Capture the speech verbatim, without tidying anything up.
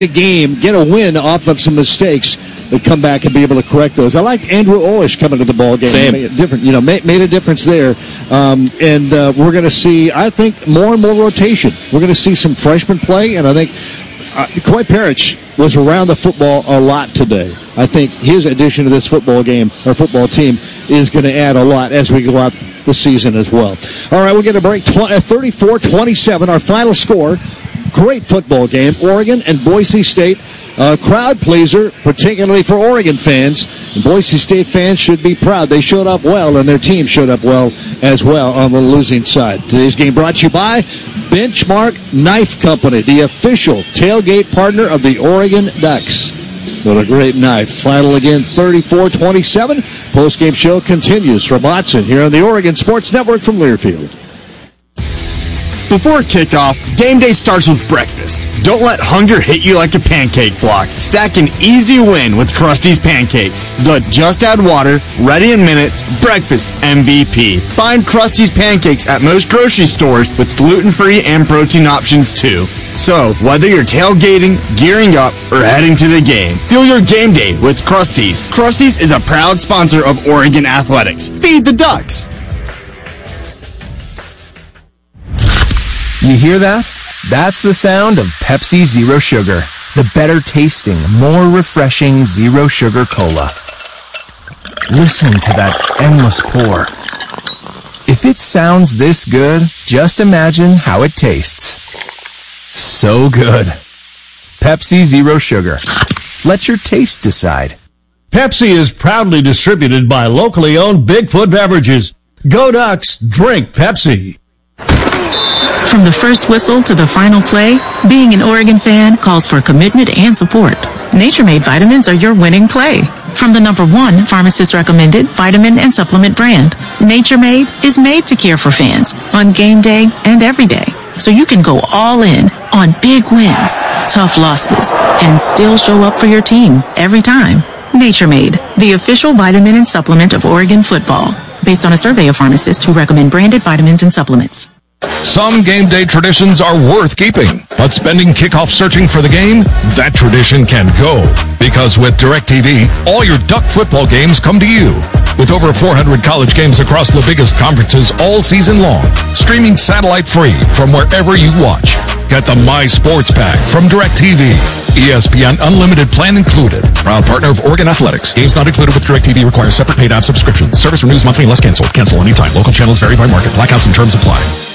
a game, get a win off of some mistakes, but come back and be able to correct those. I liked Andrew Olish coming to the ball game. Same. Made a different, you know, made, made a difference there. Um, and uh, we're going to see, I think, more and more rotation. We're going to see some freshman play, and I think uh, Coy Parrish was around the football a lot today. I think his addition to this football game, or football team, is going to add a lot as we go out the season as well. All right, we'll get a break. thirty-four twenty-seven, our final score. Great football game. Oregon and Boise State. Uh, crowd pleaser, particularly for Oregon fans. And Boise State fans should be proud. They showed up well, and their team showed up well as well on the losing side. Today's game brought to you by Benchmark Knife Company, the official tailgate partner of the Oregon Ducks. What a great night. Final again, thirty-four twenty-seven. Post-game show continues from Autzen here on the Oregon Sports Network from Learfield. Before kickoff, game day starts with breakfast. Don't let hunger hit you like a pancake block. Stack an easy win with Krusty's Pancakes. But just add water, ready in minutes, breakfast M V P. Find Krusty's Pancakes at most grocery stores with gluten-free and protein options too. So, whether you're tailgating, gearing up, or heading to the game, feel your game day with Krusty's. Krusty's is a proud sponsor of Oregon Athletics. Feed the Ducks! You hear that? That's the sound of Pepsi Zero Sugar, the better tasting, more refreshing Zero Sugar Cola. Listen to that endless pour. If it sounds this good, just imagine how it tastes. So good. Pepsi Zero Sugar. Let your taste decide. Pepsi is proudly distributed by locally owned Bigfoot Beverages. Go Ducks, drink Pepsi. From the first whistle to the final play, being an Oregon fan calls for commitment and support. Nature Made vitamins are your winning play. From the number one pharmacist-recommended vitamin and supplement brand, Nature Made is made to care for fans on game day and every day. So you can go all in on big wins, tough losses, and still show up for your team every time. Nature Made, the official vitamin and supplement of Oregon football, based on a survey of pharmacists who recommend branded vitamins and supplements. Some game day traditions are worth keeping, but spending kickoff searching for the game, that tradition can go. Because with DirecTV, all your Duck football games come to you. With over four hundred college games across the biggest conferences all season long, streaming satellite free from wherever you watch. Get the My Sports Pack from DirecTV. E S P N Unlimited plan included. Proud partner of Oregon Athletics. Games not included with DirecTV require separate paid app subscription. Service renews monthly unless canceled. Cancel anytime. Local channels vary by market. Blackouts and terms apply.